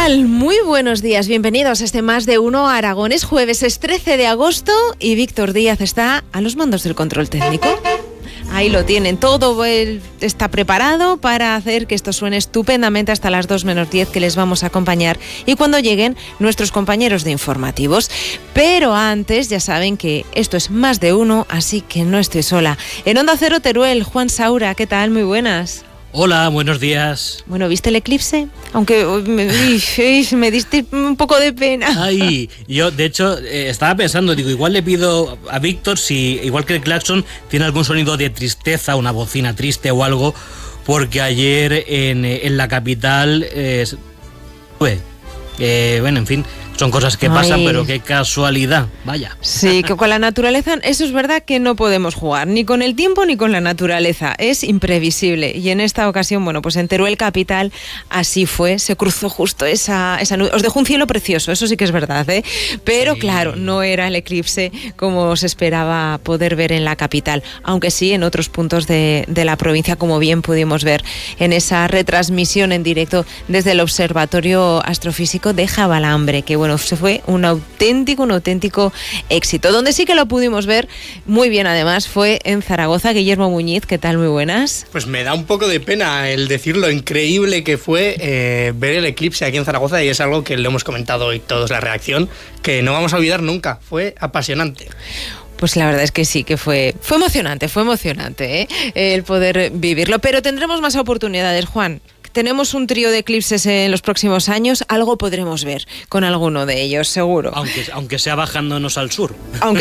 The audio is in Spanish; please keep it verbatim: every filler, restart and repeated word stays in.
tal? Muy buenos días, bienvenidos a este Más de Uno Aragón. Es jueves, es trece de agosto y Víctor Díaz está a los mandos del control técnico. Ahí lo tienen, todo está preparado para hacer que esto suene estupendamente hasta las dos menos diez, que les vamos a acompañar, y cuando lleguen nuestros compañeros de informativos. Pero antes, ya saben que esto es Más de Uno, así que no estoy sola. En Onda Cero Teruel, Juan Saura, ¿qué tal? Muy buenas. Hola, buenos días. Bueno, ¿viste el eclipse? Aunque me, me diste un poco de pena. Ay, yo de hecho eh, estaba pensando, digo, igual le pido a Víctor si, igual que el claxon, tiene algún sonido de tristeza, una bocina triste o algo, porque ayer en, en la capital, eh, fue, eh, bueno, en fin, son cosas que pasan, Ay. pero qué casualidad, vaya. Sí, que con la naturaleza, eso es verdad que no podemos jugar, ni con el tiempo ni con la naturaleza, es imprevisible. Y en esta ocasión, bueno, pues en Teruel capital así fue, se cruzó justo esa, esa nube. Os dejó un cielo precioso, eso sí que es verdad, ¿eh? Pero sí. Claro, no era el eclipse como se esperaba poder ver en la capital, aunque sí en otros puntos de, de la provincia, como bien pudimos ver en esa retransmisión en directo desde el Observatorio Astrofísico de Jabalambre, que bueno, Bueno, se fue un auténtico, un auténtico éxito. Donde sí que lo pudimos ver muy bien, además, fue en Zaragoza. Guillermo Muñiz, ¿qué tal? Muy buenas. Pues me da un poco de pena el decir lo increíble que fue eh, ver el eclipse aquí en Zaragoza, y es algo que lo hemos comentado hoy todos, la reacción, que no vamos a olvidar nunca. Fue apasionante. Pues la verdad es que sí, que fue, fue emocionante, fue emocionante, ¿eh? El poder vivirlo. Pero tendremos más oportunidades, Juan. Tenemos un trío de eclipses en los próximos años, algo podremos ver con alguno de ellos, seguro. Aunque, aunque sea bajándonos al sur. Aunque